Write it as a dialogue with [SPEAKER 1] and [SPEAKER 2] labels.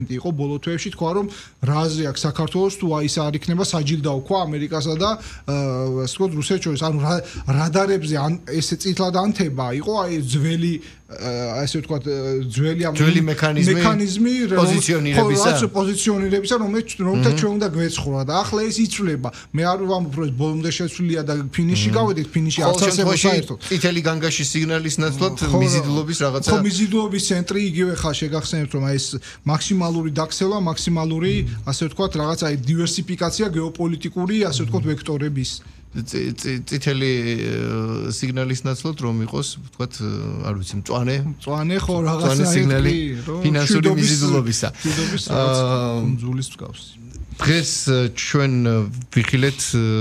[SPEAKER 1] იყო ბოლო თვეებში თქვა რომ რაზე აქვს საქართველოს თუ აი ეს არ იქნება საჯილდაო ქვა ამერიკასა და ასე ვთქვათ რუსეთს შორის ანუ რადარებზე ან ესე წითლად ანთება იყო აი ძველი ასე ვთქვათ ძველი მექანიზმი პოზიციონირებისა რომელთაც ჩვენ უნდა გვეცხრა და ახლა ეს იცვლება მე არ ვამბობ რომ ბოლომდე შეცვლილია და ფინიში გავედით ფინიში არც ასევე საერთოდ
[SPEAKER 2] წითელი განგაში სიგნალის ნაცვლად მიზიდულობის რაღაცა
[SPEAKER 1] ხო მიზიდულობის ცენტრი იგივე ხა შეგახსენებთ რომ აი ეს მაქსიმალური დაქსელვა მაქსიმალური ასე ვთქვათ რაღაც აი დივერსიფიკაცია გეოპოლიტიკური ასე ვთქვათ ვექტორების
[SPEAKER 2] წითელი სიგნალის ნაცვლად რომ იყოს ვთქვათ არ ვიცი მწვანე
[SPEAKER 1] ხო რაღაცა
[SPEAKER 2] სიგნალი ფინანსური მიზიდულობისა
[SPEAKER 1] მშვიდობის რაღაც კუნძულის მსგავსი
[SPEAKER 2] დღეს ჩვენ ვიხილეთ